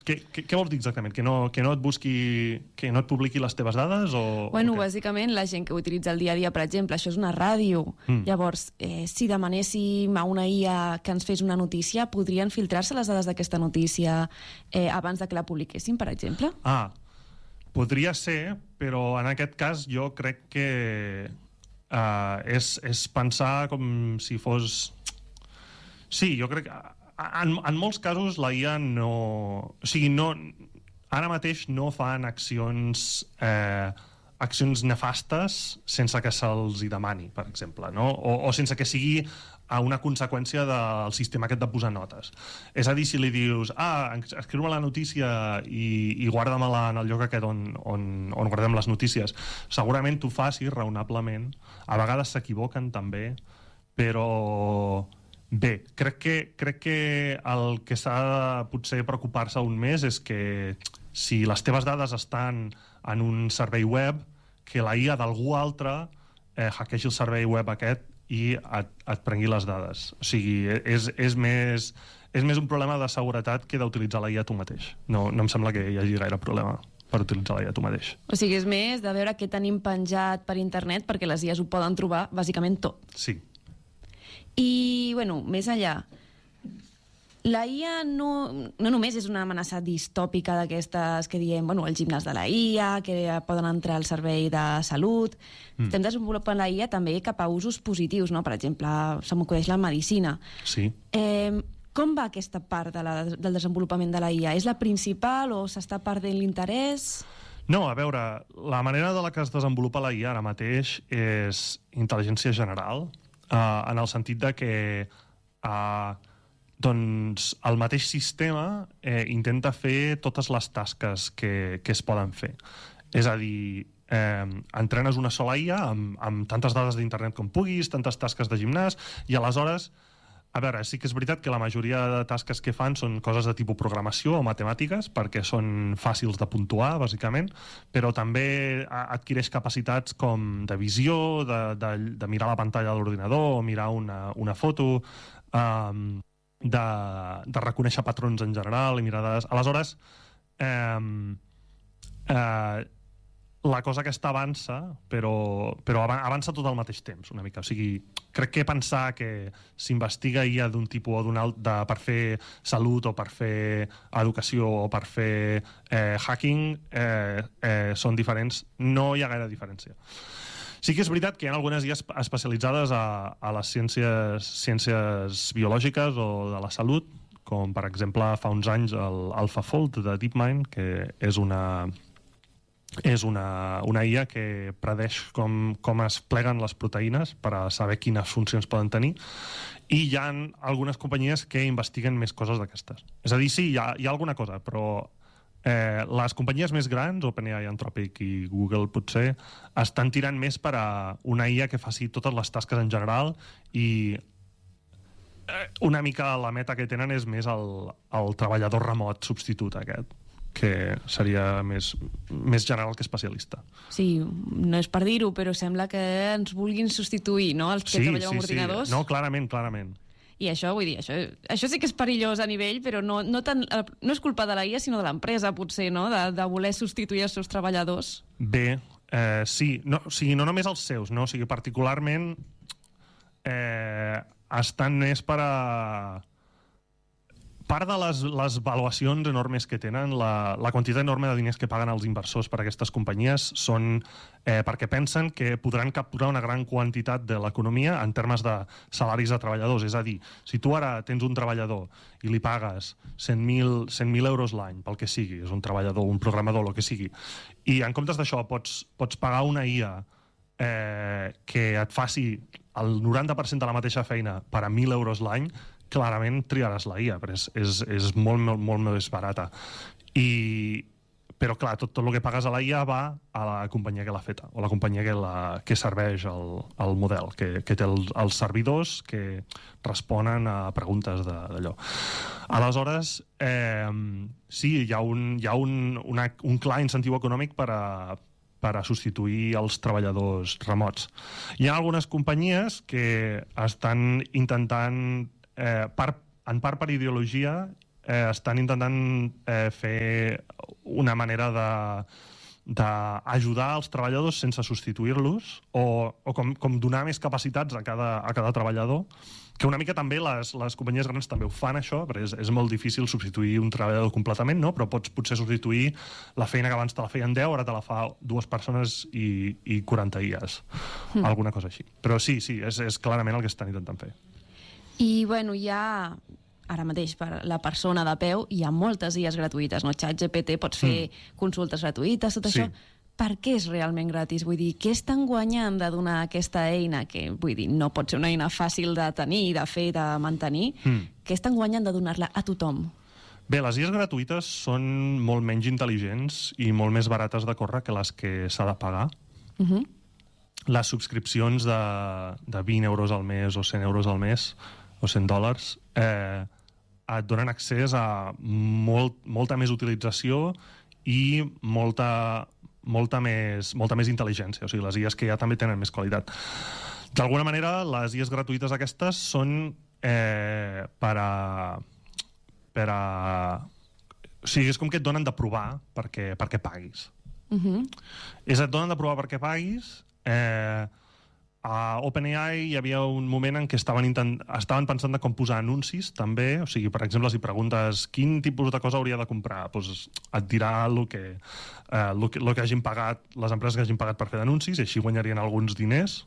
Què vols dir exactament? Que no et publiqui les teves dades? Bueno, bàsicament la gent que utilitza el dia a dia, per exemple, això és una ràdio. Llavors, si demanéssim a una IA que ens fes una notícia, podrien filtrar-se les dades d'aquesta notícia abans de que la publiquéssim, per exemple? Podria ser, però en aquest cas jo crec que és pensar com si fos... Sí, jo crec que en molts casos la IA ara mateix no fan accions nefastes sense que se'ls hi demani, per exemple, no? O sense que sigui una conseqüència del sistema aquest de posar notes. És a dir, si li dius escriu-me la notícia i guarda-me-la en el lloc aquest on guardem les notícies, segurament t'ho faci raonablement. A vegades s'equivoquen també, però... Bé, crec que el que s'ha de potser preocupar-se un més és que si les teves dades estan en un servei web, que la IA d'algú altre hackeji el servei web aquest i et prengui les dades. O sigui, és més un problema de seguretat que d'utilitzar la IA tu mateix. No em sembla que hi hagi gaire problema per utilitzar la IA tu mateix. O sigui, és més de veure què tenim penjat per internet, perquè les IAs ho poden trobar bàsicament tot. Sí. I, bueno, més enllà, la IA no només és una amenaça distòpica d'aquestes que diem, bueno, el gimnàs de la IA, que poden entrar al servei de salut. Estem desenvolupant la IA també cap a usos positius, no? Per exemple, se m'acudeix la medicina. Sí. Com va aquesta part del desenvolupament de la IA? És la principal o s'està perdent l'interès? No, a veure, la manera de la que es desenvolupa la IA ara mateix és intel·ligència general, en el sentit de que doncs el mateix sistema intenta fer totes les tasques que es poden fer. És a dir, entrenes una sola IA amb tantes dades d'internet com puguis, tantes tasques de gimnàs, i aleshores, a veure, sí que és veritat que la majoria de tasques que fan són coses de tipus programació o matemàtiques, perquè són fàcils de puntuar, bàsicament, però també adquireix capacitats com de visió, de mirar la pantalla de l'ordinador, o mirar una foto, de reconèixer patrons en general i mirar dades. Aleshores, la cosa aquesta avança, però avança tot al mateix temps, una mica. O sigui, crec que pensar que s'investiga IA d'un tipus o d'un altre per fer salut o per fer educació o per fer hacking són diferents. No hi ha gaire diferència. Sí que és veritat que hi ha algunes IAs especialitzades a les ciències biològiques o de la salut, com per exemple fa uns anys el AlphaFold de DeepMind, que és una IA que predeix com es pleguen les proteïnes per a saber quines funcions poden tenir, i hi ha algunes companyies que investiguen més coses d'aquestes. És a dir, sí, hi ha alguna cosa, però les companyies més grans, OpenAI, Anthropic i Google potser, estan tirant més per a una IA que faci totes les tasques en general, i una mica la meta que tenen és més el treballador remot substitut aquest, que seria més general que especialista. Sí, no és per dir-ho, però sembla que ens vulguin substituir, no?, els que treballem amb ordinadors. No, clarament. I això, vull dir, això sí que és perillós a nivell, però no és culpa de la IA, sinó de l'empresa, potser, no?, de voler substituir els seus treballadors. Bé, sí, no només els seus, no? O sigui, particularment estan més per a... Part de les valuacions enormes que tenen, la quantitat enorme de diners que paguen els inversors per a aquestes companyies són perquè pensen que podran capturar una gran quantitat de l'economia en termes de salaris de treballadors. És a dir, si tu ara tens un treballador i li pagues 100.000 euros l'any, pel que sigui, és un treballador, un programador, el que sigui, i en comptes d'això pots pagar una IA que et faci el 90% de la mateixa feina per a 1.000 euros l'any, clarament triaràs la IA, però és molt més barata. Però clar, tot el que pagues a la IA va a la companyia que l'ha feta, o la companyia que serveix el model, que té els servidors que responen a preguntes d'allò. Aleshores, sí, hi ha un clar incentiu econòmic per a substituir els treballadors remots. Hi ha algunes companyies que estan intentant, en part per ideologia, estan intentant fer una manera d'ajudar els treballadors sense substituir-los o com donar més capacitats a cada treballador, que una mica també les companyies grans també ho fan, això, perquè és molt difícil substituir un treballador completament, no? Però pots potser substituir la feina que abans te la feien 10, ara te la fa 2 persones i 40 IAs, alguna cosa així. Però sí, és clarament el que estan intentant fer. I, bueno, ja ara mateix per la persona de peu hi ha moltes IAs gratuïtes, no? ChatGPT, pots fer consultes gratuïtes, tot això. Per què és realment gratis? Vull dir, què estan guanyant de donar aquesta eina, que, vull dir, no pot ser una eina fàcil de tenir, de fer, de mantenir, què estan guanyant de donar-la a tothom? Bé, les IAs gratuïtes són molt menys intel·ligents i molt més barates de córrer que les que s'ha de pagar. Les subscripcions de 20 euros al mes o 100 euros al mes o $100 et donen accés a molta més utilització i molta més intel·ligència. O sigui, les IAs que ja també tenen més qualitat. D'alguna manera, les IAs gratuïtes aquestes són per a... O sigui, és com que et donen de provar perquè paguis. Et donen de provar perquè paguis. A OpenAI hi havia un moment en què estaven pensant de com posar anuncis, també. O sigui, per exemple, si preguntes quin tipus de cosa hauria de comprar, doncs et dirà el que hagin pagat, les empreses que hagin pagat per fer d'anuncis, i així guanyarien alguns diners.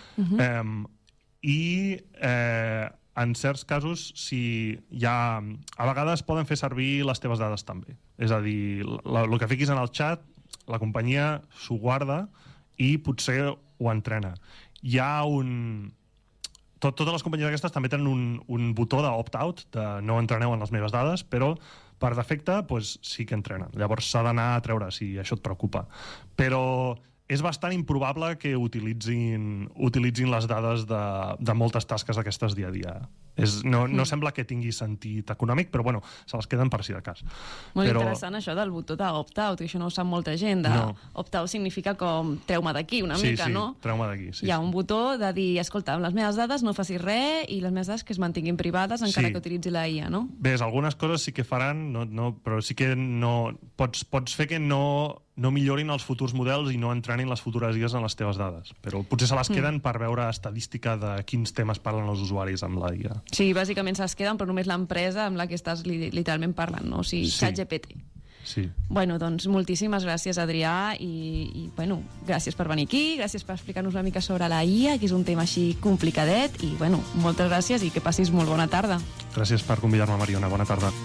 En certs casos, a vegades poden fer servir les teves dades també. És a dir, el que fiquis en el xat, la companyia s'ho guarda i potser ho entrena. Hi ha totes les companyies aquestes també tenen un botó d'opt-out, de no entreneu en les meves dades, però per defecte sí que entrenen. Llavors s'ha d'anar a treure si això et preocupa. Però és bastant improbable que utilitzin les dades de moltes tasques aquestes dia a dia. No sembla que tingui sentit econòmic, però bueno, se les queden per si de cas. Molt interessant això del botó d'opt-out, que això no ho sap molta gent. Opt-out significa com treu-me d'aquí una mica, no? Sí, treu-me d'aquí. Hi ha un botó de dir, escolta, amb les meves dades no facis res i les meves dades que es mantinguin privades encara que utilitzi la IA, no? Bé, algunes coses sí que faran, però sí que no... Pots fer que no millorin els futurs models i no entrenin les futures IAs en les teves dades. Però potser se les queden per veure estadística de quins temes parlen els usuaris amb la IA. Sí, bàsicament se les queden, però només l'empresa amb la que estàs literalment parlant, no? O sigui, ChatGPT. Sí. Bueno, doncs moltíssimes gràcies, Adrià, i bueno, gràcies per venir aquí, gràcies per explicar-nos una mica sobre la IA, que és un tema així complicadet, i bueno, moltes gràcies i que passis molt bona tarda. Gràcies per convidar-me, Mariona. Bona tarda.